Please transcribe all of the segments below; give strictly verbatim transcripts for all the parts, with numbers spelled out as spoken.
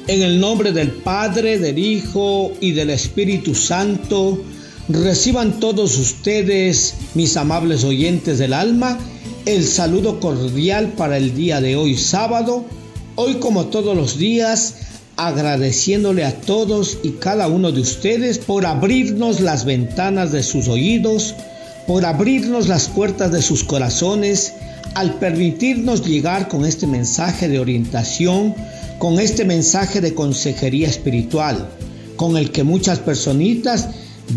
En el nombre del Padre, del Hijo y del Espíritu Santo, reciban todos ustedes, mis amables oyentes del alma, el saludo cordial para el día de hoy, sábado. Hoy, como todos los días, agradeciéndole a todos y cada uno de ustedes por abrirnos las ventanas de sus oídos, por abrirnos las puertas de sus corazones, al permitirnos llegar con este mensaje de orientación, con este mensaje de consejería espiritual, con el que muchas personitas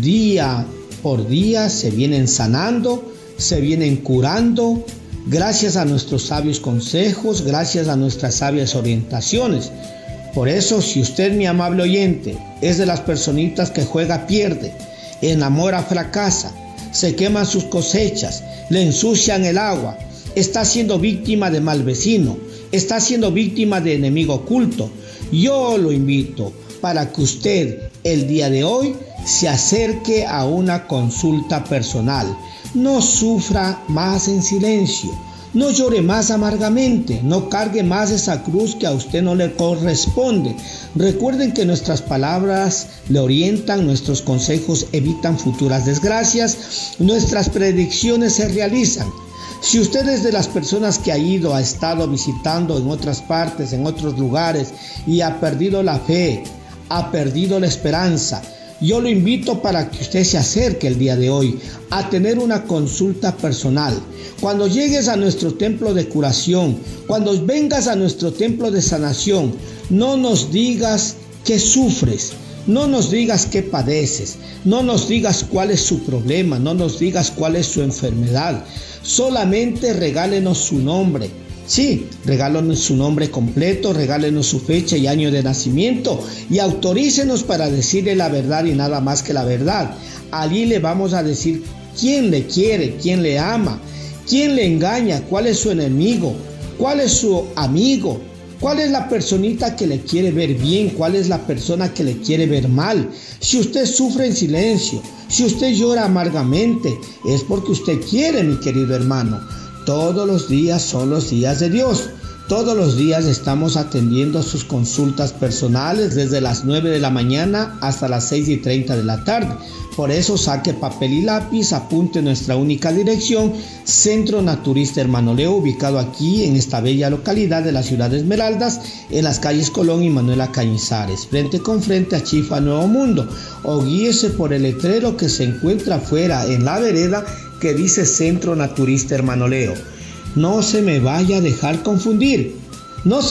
día por día se vienen sanando, se vienen curando, gracias a nuestros sabios consejos, gracias a nuestras sabias orientaciones. Por eso, si usted, mi amable oyente, es de las personitas que juega pierde, enamora fracasa, se queman sus cosechas, le ensucian el agua, está siendo víctima de mal vecino, está siendo víctima de enemigo oculto, yo lo invito para que usted el día de hoy se acerque a una consulta personal. No sufra más en silencio, no llore más amargamente, no cargue más esa cruz que a usted no le corresponde. Recuerden que nuestras palabras le orientan, nuestros consejos evitan futuras desgracias, nuestras predicciones se realizan. Si usted es de las personas que ha ido, ha estado visitando en otras partes, en otros lugares y ha perdido la fe, ha perdido la esperanza, yo lo invito para que usted se acerque el día de hoy a tener una consulta personal. Cuando llegues a nuestro templo de curación, cuando vengas a nuestro templo de sanación, no nos digas que sufres, no nos digas que padeces, no nos digas cuál es su problema, no nos digas cuál es su enfermedad. Solamente regálenos su nombre. Sí, regálenos su nombre completo, regálenos su fecha y año de nacimiento y autorícenos para decirle la verdad y nada más que la verdad. Allí le vamos a decir quién le quiere, quién le ama, quién le engaña, cuál es su enemigo, cuál es su amigo, cuál es la personita que le quiere ver bien, cuál es la persona que le quiere ver mal. Si usted sufre en silencio, si usted llora amargamente, es porque usted quiere, mi querido hermano. Todos los días son los días de Dios. Todos los días estamos atendiendo sus consultas personales desde las nueve de la mañana hasta las seis y treinta de la tarde. Por eso saque papel y lápiz, apunte nuestra única dirección, Centro Naturista Hermano Leo, ubicado aquí en esta bella localidad de la ciudad de Esmeraldas, en las calles Colón y Manuela Cañizares, frente con frente a Chifa Nuevo Mundo, o guíese por el letrero que se encuentra afuera en la vereda que dice Centro Naturista Hermano Leo. No se me vaya a dejar confundir. No se